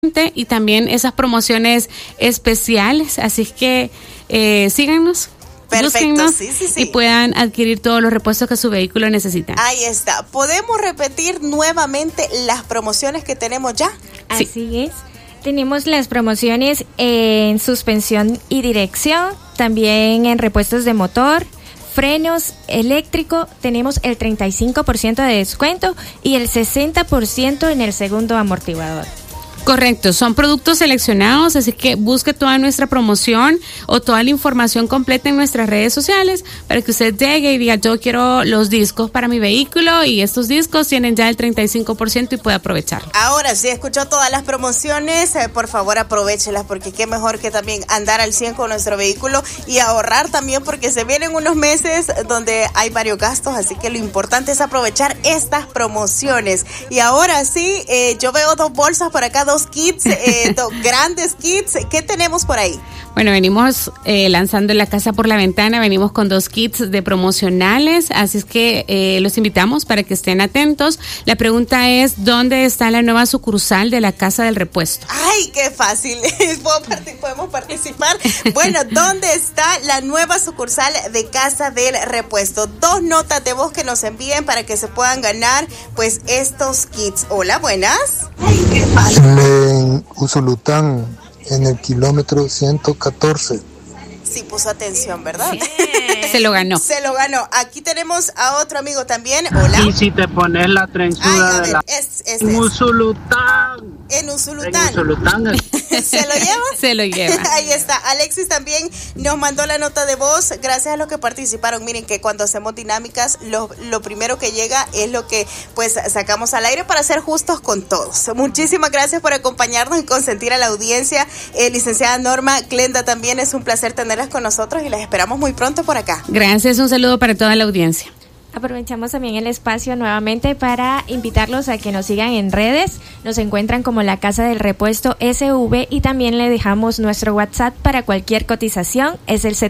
y también esas promociones especiales, así es que síganos. Perfecto, sí. Y puedan adquirir todos los repuestos que su vehículo necesita. Ahí está. ¿Podemos repetir nuevamente las promociones que tenemos ya? Sí. Así es. Tenemos las promociones en suspensión y dirección, también en repuestos de motor, frenos eléctrico. Tenemos el 35% de descuento y el 60% en el segundo amortiguador. Correcto, son productos seleccionados, así que busque toda nuestra promoción o toda la información completa en nuestras redes sociales para que usted llegue y diga: yo quiero los discos para mi vehículo, y estos discos tienen ya el 35% y puede aprovecharlo. Ahora, si escuchó todas las promociones, por favor aprovéchelas, porque qué mejor que también andar al 100 con nuestro vehículo y ahorrar también, porque se vienen unos meses donde hay varios gastos, así que lo importante es aprovechar estas promociones. Y ahora sí, yo veo 2 bolsas por acá, 2 kits, 2 grandes kits. ¿Qué tenemos por ahí? Bueno, venimos lanzando la casa por la ventana, venimos con 2 kits de promocionales, así es que los invitamos para que estén atentos. La pregunta es: ¿dónde está la nueva sucursal de la Casa del Repuesto? ¡Ay, qué fácil! Podemos participar. Bueno, ¿dónde está la nueva sucursal de Casa del Repuesto? 2 notas de voz que nos envíen para que se puedan ganar pues estos kits. Hola, buenas. ¡Ay, qué fácil! En Usulután, en el kilómetro 114. Sí puso atención, ¿verdad? Sí. Se lo ganó. Se lo ganó. Aquí tenemos a otro amigo también. Hola. Y si te pones la trenzuda de la... En Usulután. En Usulután. En Usulután. ¿Se lo lleva? Se lo lleva. Ahí está. Alexis también nos mandó la nota de voz. Gracias a los que participaron. Miren que cuando hacemos dinámicas, lo primero que llega es lo que pues sacamos al aire, para ser justos con todos. Muchísimas gracias por acompañarnos y consentir a la audiencia. Licenciada Norma, Glenda, también es un placer tenerlas con nosotros y las esperamos muy pronto por acá. Gracias, un saludo para toda la audiencia. Aprovechamos también el espacio nuevamente para invitarlos a que nos sigan en redes. Nos encuentran como la Casa del Repuesto SV, y también le dejamos nuestro WhatsApp para cualquier cotización. Es el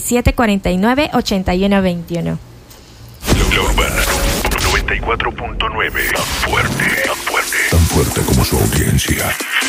7749-8121. La Urbana 94.9. Tan fuerte como su audiencia.